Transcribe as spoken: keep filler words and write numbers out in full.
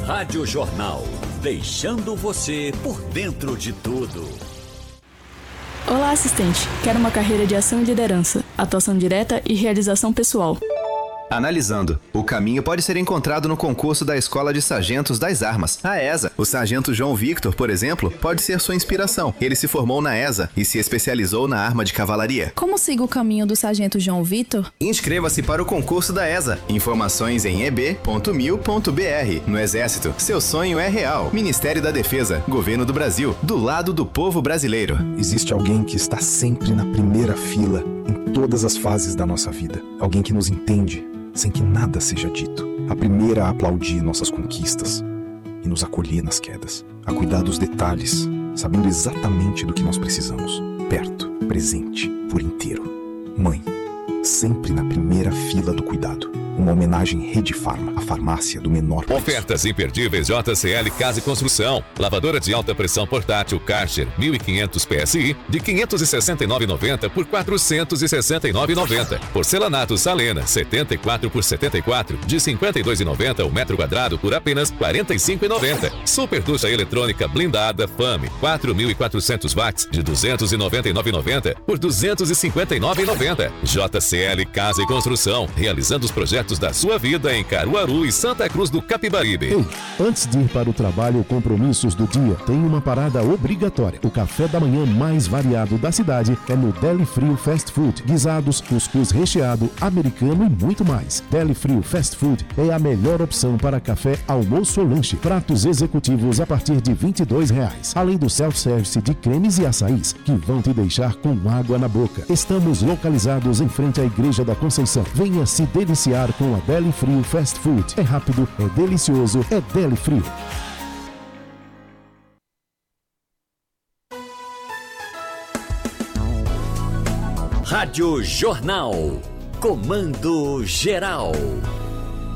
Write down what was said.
Rádio Jornal, deixando você por dentro de tudo. Olá, assistente. Quero uma carreira de ação e liderança, atuação direta e realização pessoal. Analisando. O caminho pode ser encontrado no concurso da Escola de Sargentos das Armas, a ESA. O sargento João Victor, por exemplo, pode ser sua inspiração. Ele se formou na ESA e se especializou na arma de cavalaria. Como sigo o caminho do sargento João Victor? Inscreva-se para o concurso da ESA. Informações em e b ponto mil ponto b r. No Exército, seu sonho é real. Ministério da Defesa, Governo do Brasil, do lado do povo brasileiro. Existe alguém que está sempre na primeira fila, em todas as fases da nossa vida. Alguém que nos entende, sem que nada seja dito. A primeira a aplaudir nossas conquistas e nos acolher nas quedas. A cuidar dos detalhes, sabendo exatamente do que nós precisamos. Perto, presente, por inteiro. Mãe, sempre na primeira fila do cuidado. Uma homenagem Rede Farma, a farmácia do menor preço. Ofertas imperdíveis J C L Casa e Construção. Lavadora de alta pressão portátil Karcher mil e quinhentos P S I de quinhentos e sessenta e nove reais e noventa centavos por quatrocentos e sessenta e nove reais e noventa centavos. Porcelanato Salena setenta e quatro por setenta e quatro de cinquenta e dois reais e noventa centavos o metro quadrado por apenas quarenta e cinco reais e noventa centavos. Super ducha eletrônica blindada Fame quatro mil e quatrocentos watts de duzentos e noventa e nove reais e noventa centavos por duzentos e cinquenta e nove reais e noventa centavos. J C L Casa e Construção, realizando os projetos da sua vida em Caruaru e Santa Cruz do Capibaribe. Ei, antes de ir para o trabalho ou compromissos do dia, tem uma parada obrigatória. O café da manhã mais variado da cidade é no Deli Frio Fast Food. Guisados, cuscuz recheado, americano e muito mais. Deli Frio Fast Food é a melhor opção para café, almoço ou lanche. Pratos executivos a partir de vinte e dois reais. Além do self-service de cremes e açaís, que vão te deixar com água na boca. Estamos localizados em frente à Igreja da Conceição. Venha se deliciar com a Deli Frio Fast Food. É rápido, é delicioso, é Deli Frio. Rádio Jornal, comando geral.